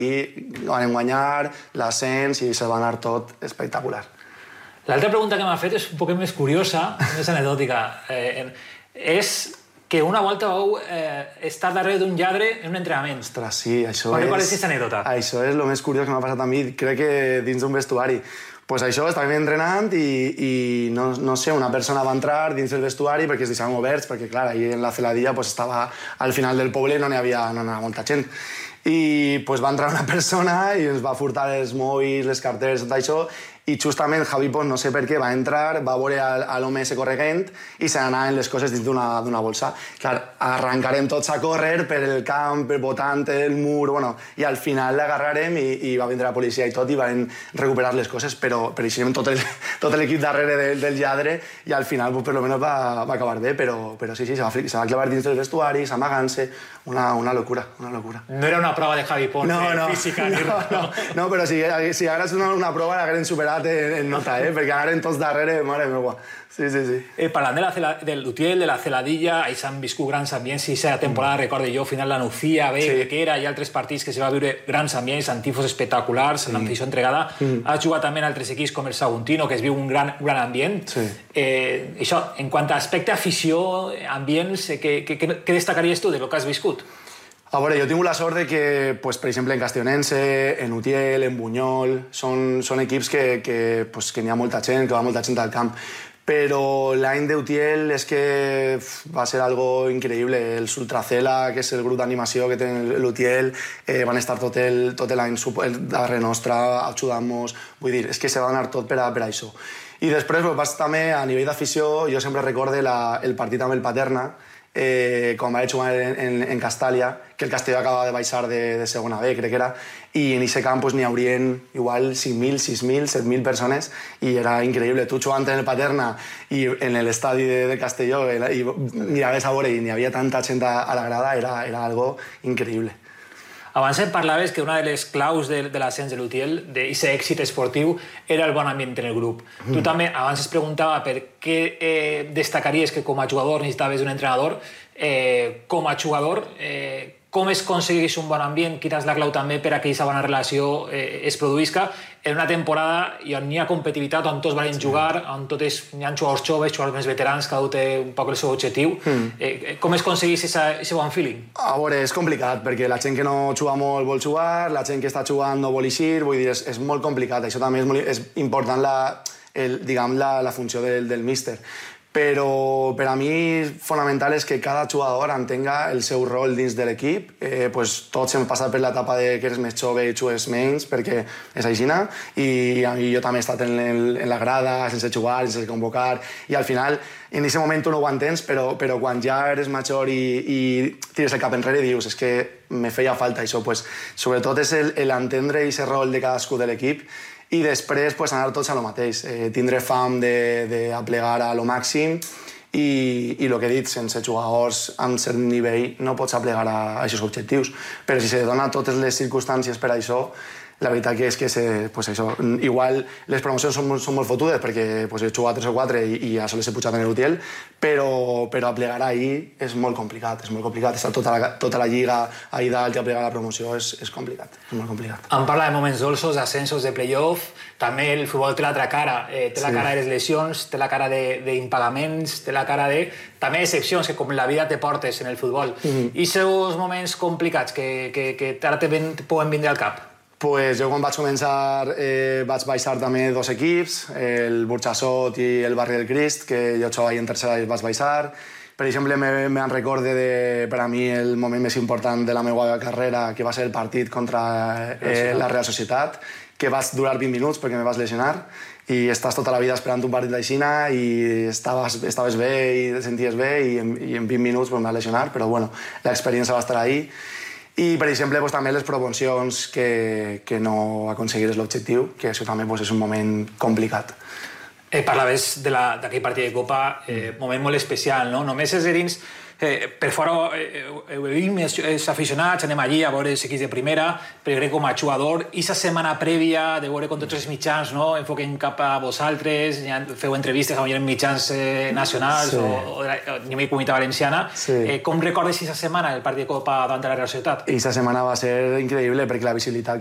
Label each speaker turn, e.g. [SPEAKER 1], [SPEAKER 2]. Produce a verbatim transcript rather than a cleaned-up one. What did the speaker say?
[SPEAKER 1] i van guanyar l'ascens i se va anar tot espectacular.
[SPEAKER 2] L'altra pregunta que m'ha fet és un poc més curiosa, més anecdòtica. Eh, és que una volta vau eh, estar darrere d'un lladre en un entrenament.
[SPEAKER 1] Ostres, sí, això
[SPEAKER 2] Quan
[SPEAKER 1] és...
[SPEAKER 2] recordes aquesta anècdota?
[SPEAKER 1] Això és el més curiós que m'ha passat a mi, crec que dins d'un vestuari. Pues això, estàvem entrenant i, i no, no sé, una persona va entrar dins del vestuari perquè es deixaven oberts, perquè, clar, ahí en la celadilla pues, estava al final del poble i no n'hi havia, no n'hi havia molta gent. I pues, va entrar una persona i ens va furtar els mòbils, les carteres, tot això, i justament Javi Pons, no sé per què, va entrar, va veure a l'home ese corregent i se n'anaven les coses dins d'una bolsa. Clar, arrencarem tots a córrer per el camp, botant el mur, bueno, i al final l'agarrarem i, i va vindre la policia i tot i van recuperar les coses, però per això tot l'equip darrere del, del lladre i al final, pues, per lo menos va, va acabar bé, però, però sí, sí, se va, se va clavar dins del vestuari, s'amagant-se, una, una locura, una locura.
[SPEAKER 2] No era una prova de Javi Pons,
[SPEAKER 1] no,
[SPEAKER 2] eh,
[SPEAKER 1] no,
[SPEAKER 2] física,
[SPEAKER 1] no,
[SPEAKER 2] ni res,
[SPEAKER 1] no, no, però si, si hagués una, una prova l'hagueren superat en, en nota, eh? Perquè anaren tots darrere, mare meva. Sí, sí, sí.
[SPEAKER 2] Eh, parlant de la, del Utiel, de la Celadilla, ahí s'han viscut grans ambients, i aquesta temporada, mm. recorde jo, final la Nucía, bé, sí. que era, i altres partits que se va viure grans ambients, antífos espectaculars, sí. l'afició entregada. Mm. Has jugat també en altres equips com el Saguntino, que es viu un gran, un gran ambient. Sí. Eh, això, en quant a aspecte afició, ambients, què, què, què destacaries tu de lo que has viscut?
[SPEAKER 1] A veure, jo tinc la sort de que, pues, per exemple, en Castellonense, en Utiel, en Bunyol, són, són equips que, que, pues, que n'hi ha molta gent, que va molta gent al camp. Però l'any d'Utiel és que va ser algo increïble. Els Ultracela, que és el grup d'animació que té l'Utiel, eh, van estar tot l'any tot darrere nostre, ajudant-nos. Vull dir, és que se va anar tot per a, per a això. I després, pues, també, a nivell d'afició, jo sempre recorde la, el partit amb el Paterna, Eh, quan vaig jugar en, en, en Castàlia, que el Castelló acaba de baixar de, de segona B, crec que era, i en aquest camp pues, n'hi haurien igual cinc mil, sis mil, set mil persones i era increïble. Tu jugant en el Paterna i en l'estadi de, de Castelló i, i miraves a veure i n'hi havia tanta gent a, a la grada, era, era algo increïble.
[SPEAKER 2] Abans em parlaves que una de les claus de, de l'ascens de l'Utiel, d'aquest èxit esportiu, era el bon ambient en el grup. Mm. Tu també abans es preguntava per què eh, destacaries que com a jugador necessitaves un entrenador. Eh, com a jugador, eh, com es aconsegueix un bon ambient? Quina és la clau també per a que aquesta bona relació eh, es produïsca en una temporada on hi ha competitivitat, on tots volen jugar, on totes hi ha jugadors joves, jugadors més veterans, cada un té un poc el seu objectiu. Mm. Eh, com es aconsegueix aquest bon feeling?
[SPEAKER 1] A veure, és complicat, perquè la gent que no juga molt vol jugar, la gent que està jugant no vol eixir, vull dir, és, és molt complicat. Això també és, molt, és important la, el, diguem, la, la funció del, del míster. Però per a mi fonamental és que cada jugador entenga el seu rol dins de l'equip. Eh, pues, tots hem passat per l'etapa de que eres més jove i jugues menys, perquè és aixina, i a mi jo també he estat en, el, en la grada, sense jugar, sense convocar, i al final, en aquest moment tu no ho entens, però, però quan ja eres major i, i tires el cap enrere i dius és que me feia falta això. Pues, sobretot és l'entendre aquest rol de cadascú de l'equip i després pues, anar tots a lo mateix, eh, tindre fam d'aplegar a lo màxim i, i el que he dit, sense jugadors amb cert nivell no pots aplegar a, a aquests objectius. Però si se dona totes les circumstàncies per a això, la veritat que és que se, pues això, igual les promocions són, són molt fotudes perquè pues, he jugat tres o quatre i, i ja sols he pujat en l'Utiel, però, però aplegar ahir és molt complicat, és molt complicat. Estar tota la, tota la lliga ahí dalt i aplegar la promoció és, és complicat, és molt complicat.
[SPEAKER 2] Em parla de moments dolços, ascensos de playoff, també el futbol té l'altra cara, eh, té sí. la cara de les lesions, té la cara d'impagaments, té la cara de també excepcions que com la vida te portes en el futbol. Mm-hmm. I seus moments complicats que, que, que ara te, ven, te poden vindre al cap?
[SPEAKER 1] Pues jo quan vaig començar eh, vaig baixar també dos equips, el Burxassot i el Barri del Crist, que jo jugava en tercera i vaig baixar. Per exemple, me'n me recorde de, per a mi, el moment més important de la meva carrera, que va ser el partit contra eh, la Real Societat, que vas durar vint minuts perquè me vas lesionar i estàs tota la vida esperant un partit d'aixina i estaves, estaves bé i te senties bé i en, i en vint minuts pues, me vas lesionar, però bueno, l'experiència va estar ahí. I, per exemple, pues, també les promocions que, que no aconseguires l'objectiu, que això també pues, és un moment complicat.
[SPEAKER 2] Eh, parlaves d'aquell partit de Copa, eh, moment molt especial, no? Només és de dins Eh, per fora, eh, veiem els aficionats, anem allí a veure els equips de primera, però crec que com a jugador, i la setmana prèvia de veure com tots els mitjans no, enfoquen cap a vosaltres, ja feu entrevistes a mitjans eh, nacionals sí. o, o de la nivell comunitat valenciana. Sí. Eh, com recordes aquesta setmana el partit de Copa davant de la Real Societat?
[SPEAKER 1] I aquesta setmana va ser increïble perquè la visibilitat